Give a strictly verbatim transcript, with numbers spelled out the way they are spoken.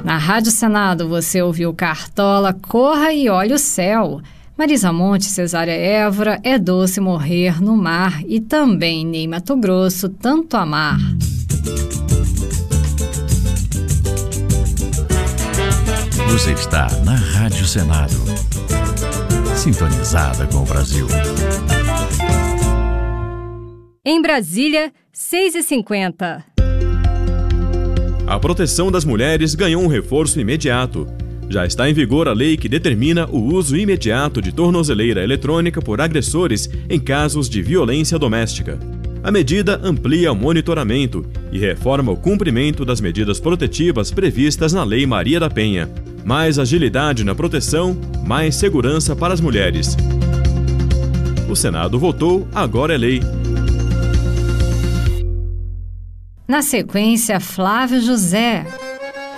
Na Rádio Senado você ouviu Cartola, Corra e Olha o Céu. Marisa Monte, Cesária Évora, É Doce Morrer no Mar e também Ney Matogrosso, Tanto Amar. Você está na Rádio Senado, sintonizada com o Brasil. Em Brasília, seis e cinquenta. A proteção das mulheres ganhou um reforço imediato. Já está em vigor a lei que determina o uso imediato de tornozeleira eletrônica por agressores em casos de violência doméstica. A medida amplia o monitoramento e reforma o cumprimento das medidas protetivas previstas na Lei Maria da Penha. Mais agilidade na proteção, mais segurança para as mulheres. O Senado votou, agora é lei. Na sequência, Flávio José.